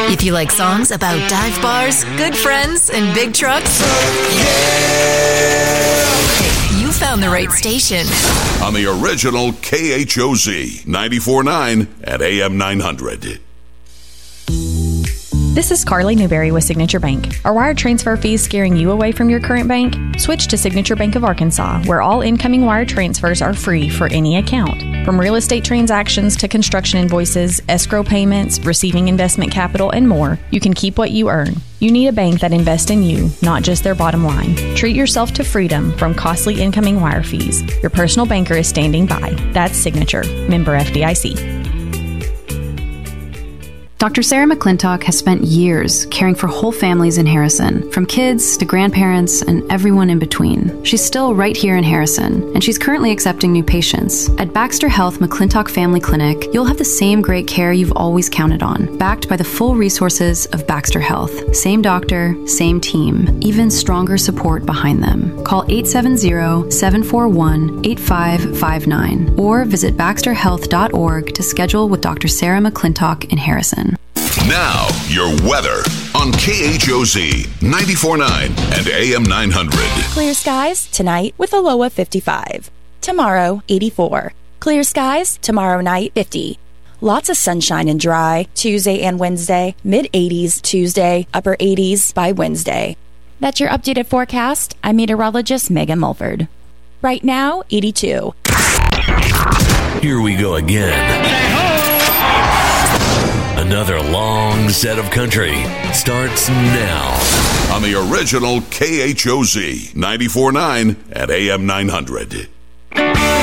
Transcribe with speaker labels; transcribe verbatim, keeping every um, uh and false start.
Speaker 1: If you like songs about dive bars, good friends, and big trucks, hey, you found the right station.
Speaker 2: On the original K H O Z, ninety-four point nine at A M nine hundred.
Speaker 3: This is Carly Newberry with Signature Bank. Are wire transfer fees scaring you away from your current bank? Switch to Signature Bank of Arkansas, where all incoming wire transfers are free for any account. From real estate transactions to construction invoices, escrow payments, receiving investment capital, and more, you can keep what you earn. You need a bank that invests in you, not just their bottom line. Treat yourself to freedom from costly incoming wire fees. Your personal banker is standing by. That's Signature. Member F D I C.
Speaker 4: Doctor Sarah McClintock has spent years caring for whole families in Harrison, from kids to grandparents and everyone in between. She's still right here in Harrison, and she's currently accepting new patients. At Baxter Health McClintock Family Clinic, you'll have the same great care you've always counted on, backed by the full resources of Baxter Health. Same doctor, same team, even stronger support behind them. Call eight seven zero, seven four one, eight five five nine or visit baxter health dot org to schedule with Doctor Sarah McClintock in Harrison.
Speaker 2: Now, your weather on K H O Z, ninety-four point nine and A M nine hundred.
Speaker 5: Clear skies tonight with a low of fifty-five. Tomorrow, eighty-four. Clear skies tomorrow night, fifty. Lots of sunshine and dry Tuesday and Wednesday. mid-eighties Tuesday, upper eighties by Wednesday. That's your updated forecast. I'm meteorologist Megan Mulford. Right now, eighty-two.
Speaker 6: Here we go again. Another long set of country starts now.
Speaker 2: On the original K H O Z, ninety-four point nine at A M nine hundred.